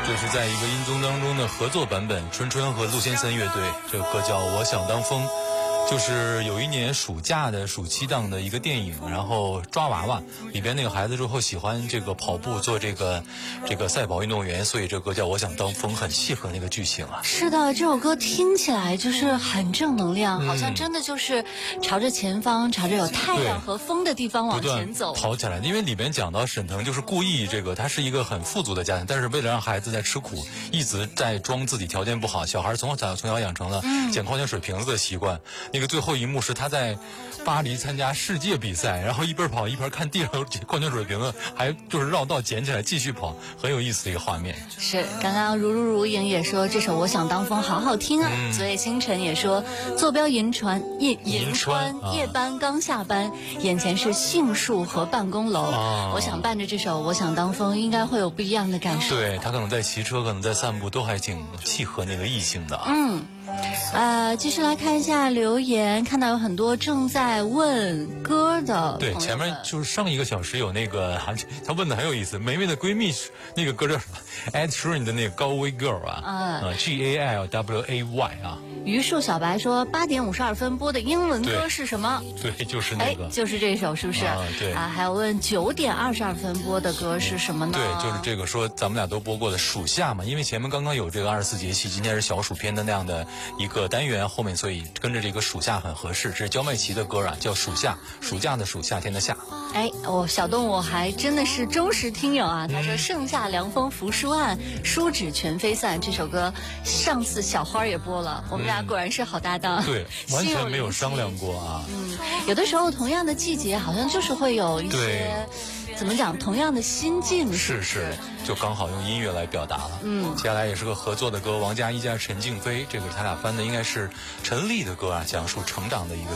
就是在一个音综当中的合作版本，春春和陆先森乐队，这个歌叫《我想当风》。就是有一年暑假的暑期档的一个电影，然后抓娃娃里边那个孩子之后喜欢这个跑步做这个赛跑运动员，所以这歌叫《我想当风》，很契合那个剧情啊。 是的，这首歌听起来就是很正能量，好像真的就是朝着前方，朝着有太阳和风的地方往前走， 跑起来。因为里边讲到沈腾就是故意他是一个很富足的家庭，但是为了让孩子在吃苦，一直在装自己条件不好。小孩从小养成了捡矿泉水瓶子的习惯。那个最后一幕是他在巴黎参加世界比赛，然后一边跑一边看地上有矿泉水瓶子，还就是绕道捡起来继续跑，很有意思的一个画面。 是，刚刚如影也说这首《我想当风》好好听啊。昨夜星辰也说坐标银川夜班刚下班，眼前是杏树和办公楼。我想伴着这首《我想当风》，应该会有不一样的感受。 对，他可能在骑车，可能在散步，都还挺契合那个意境的继续来看一下留言，看到有很多正在问歌的。 对，前面就是上一个小时有那个，他问的很有意思，梅梅的闺蜜那个歌叫什么 ？Ed Sheeran 的那个 Galway Girl GALWAY 啊。 榆树小白说8点52分播的英文歌是什么？ 对，就是那个， 就是这首，是不是？ 对还有问9点22分播的歌是什么呢？ 对，就是这个，说咱们俩都播过的暑夏嘛，因为前面刚刚有这个24节气，今天是小暑篇的那样的一个单元，后面所以跟着这个暑夏很合适。这是焦麦琪的歌啊，叫暑夏，暑假的暑，夏天的夏。 小动物还真的是忠实听友啊，他说盛夏凉风拂书案，书纸全飞散，这首歌上次小花也播了，我们俩果然是好搭档。 对，完全没有商量过啊。 有的时候同样的季节好像就是会有一些怎么讲，同样的心境。 是，就刚好用音乐来表达了。接下来也是个合作的歌，王佳一加陈静飞，这个他俩翻的应该是陈粒的歌啊，讲述成长的一个